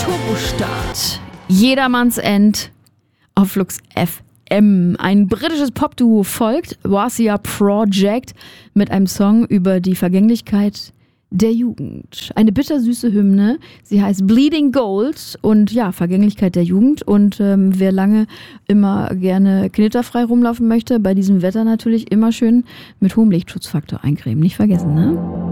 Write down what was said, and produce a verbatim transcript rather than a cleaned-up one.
Turbostart. Jedermanns End auf Flux F M. Ein britisches Popduo folgt, Wasia Project, mit einem Song über die Vergänglichkeit der Jugend. Eine bittersüße Hymne. Sie heißt Bleeding Gold und ja, Vergänglichkeit der Jugend. Und ähm, wer lange immer gerne knitterfrei rumlaufen möchte, bei diesem Wetter natürlich immer schön mit hohem Lichtschutzfaktor eincremen. Nicht vergessen, ne?